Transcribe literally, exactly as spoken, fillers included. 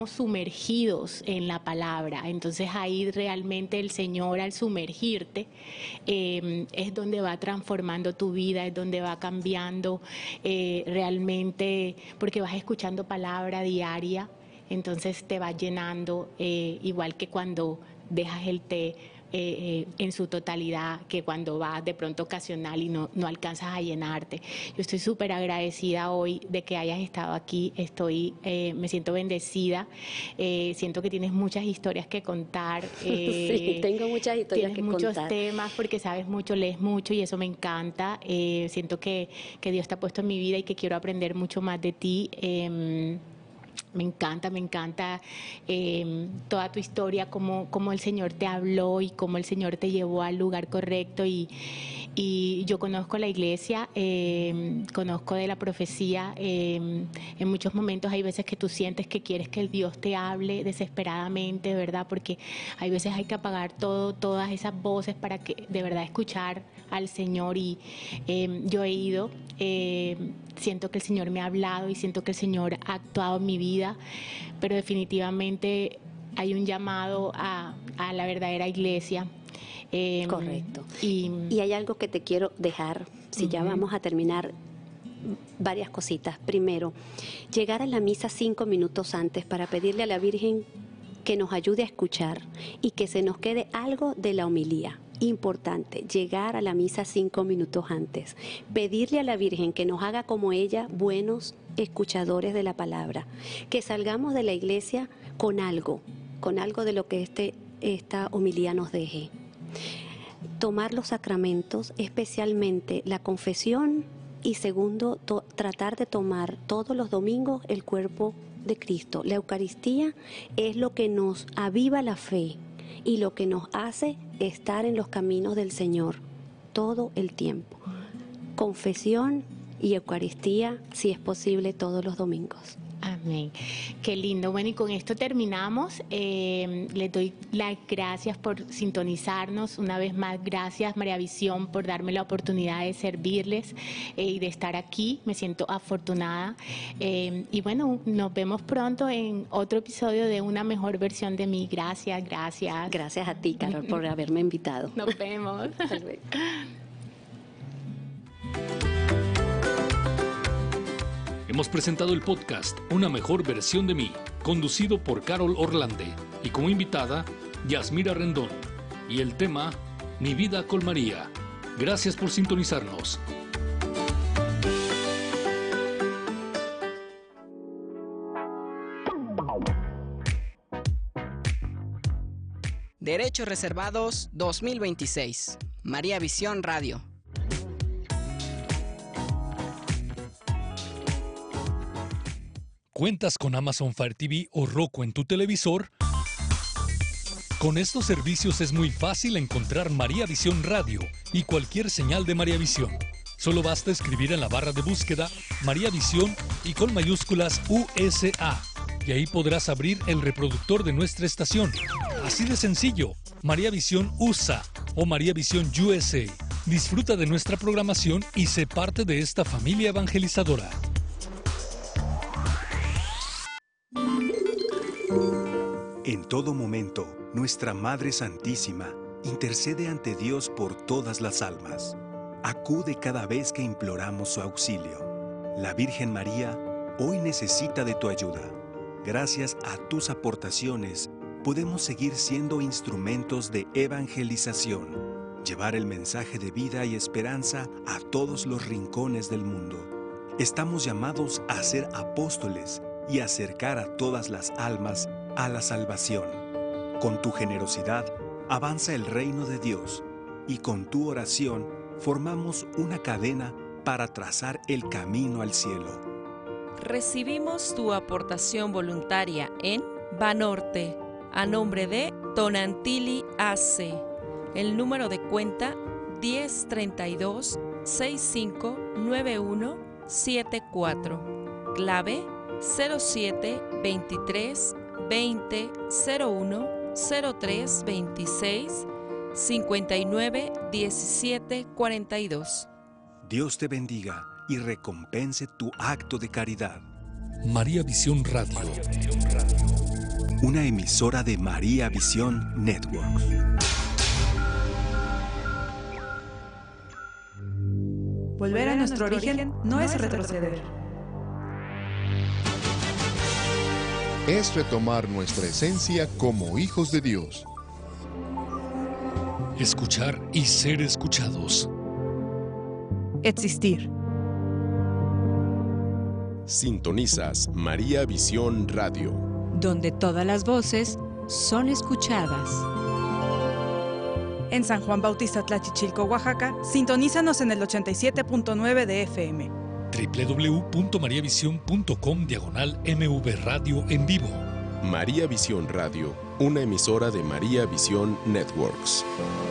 sumergidos en la palabra. Entonces ahí realmente el Señor, al sumergirte, eh, es donde va transformando tu vida, es donde va cambiando eh, realmente, porque vas escuchando palabra diaria, entonces te va llenando, eh, igual que cuando dejas el té Eh, eh, en su totalidad, que cuando vas de pronto ocasional y no, no alcanzas a llenarte. Yo estoy súper agradecida hoy de que hayas estado aquí, estoy, eh, me siento bendecida, eh, siento que tienes muchas historias que contar. Eh, sí, tengo muchas historias que muchos contar. temas porque sabes mucho, lees mucho y eso me encanta. Eh, siento que, que Dios te ha puesto en mi vida y que quiero aprender mucho más de ti. Eh, Me encanta, me encanta eh, toda tu historia, cómo, cómo el Señor te habló y cómo el Señor te llevó al lugar correcto. Y, y yo conozco la iglesia, eh, conozco de la profecía. Eh, en muchos momentos hay veces que tú sientes que quieres que el Dios te hable desesperadamente, ¿verdad? Porque hay veces hay que apagar todo, todas esas voces para que de verdad escuchar al Señor. Y eh, yo he ido, eh, siento que el Señor me ha hablado y siento que el Señor ha actuado en mi vida, pero definitivamente hay un llamado a, a la verdadera iglesia. Eh, Correcto. Y, y hay algo que te quiero dejar, si uh-huh. ya vamos a terminar, varias cositas. Primero, llegar a la misa cinco minutos antes para pedirle a la Virgen que nos ayude a escuchar y que se nos quede algo de la homilía. Importante, llegar a la misa cinco minutos antes, pedirle a la Virgen que nos haga como ella buenos escuchadores de la palabra, que salgamos de la iglesia con algo, con algo de lo que este, esta homilía nos deje. Tomar los sacramentos, especialmente la confesión, y segundo, to- tratar de tomar todos los domingos el cuerpo de Cristo. La Eucaristía es lo que nos aviva la fe y lo que nos hace estar en los caminos del Señor todo el tiempo. Confesión y Eucaristía, si es posible, todos los domingos. Amén. Qué lindo. Bueno, y con esto terminamos. Eh, les doy las gracias por sintonizarnos. Una vez más, gracias María Visión por darme la oportunidad de servirles eh, y de estar aquí. Me siento afortunada. Eh, y bueno, nos vemos pronto en otro episodio de Una Mejor Versión de Mí. Gracias, gracias. Gracias a ti, Carol, por haberme invitado. Nos vemos. Hasta luego. Hemos presentado el podcast Una Mejor Versión de Mí, conducido por Carol Orlande y como invitada, Yasmira Rendón. Y el tema, Mi Vida con María. Gracias por sintonizarnos. Derechos Reservados dos mil veintiséis. María Visión Radio. ¿Cuentas con Amazon Fire T V o Roku en tu televisor? Con estos servicios es muy fácil encontrar María Visión Radio y cualquier señal de María Visión. Solo basta escribir en la barra de búsqueda María Visión y con mayúsculas U S A. Y ahí podrás abrir el reproductor de nuestra estación. Así de sencillo, María Visión U S A o María Visión U S A. Disfruta de nuestra programación y sé parte de esta familia evangelizadora. En todo momento, nuestra Madre Santísima intercede ante Dios por todas las almas. Acude cada vez que imploramos su auxilio. La Virgen María hoy necesita de tu ayuda. Gracias a tus aportaciones, podemos seguir siendo instrumentos de evangelización, llevar el mensaje de vida y esperanza a todos los rincones del mundo. Estamos llamados a ser apóstoles y acercar a todas las almas a la salvación. Con tu generosidad avanza el reino de Dios y con tu oración formamos una cadena para trazar el camino al cielo. Recibimos tu aportación voluntaria en Banorte, a nombre de Tonantili A C. El número de cuenta diez treinta y dos sesenta y cinco noventa y uno setenta y cuatro. Clave cero siete veintitrés veinte cero uno cero tres veintiséis cincuenta y nueve diecisiete cuarenta y dos. Dios te bendiga y recompense tu acto de caridad. María Visión Radio. Una emisora de María Visión Networks. Volver a nuestro origen no es retroceder. Es retomar nuestra esencia como hijos de Dios. Escuchar y ser escuchados. Existir. Sintonizas María Visión Radio, donde todas las voces son escuchadas. En San Juan Bautista Tlachichilco, Oaxaca, sintonízanos en el ochenta y siete punto nueve de F M. doble u doble u doble u punto maría visión punto com diagonal M V Radio en vivo. María Visión Radio, una emisora de María Visión Networks.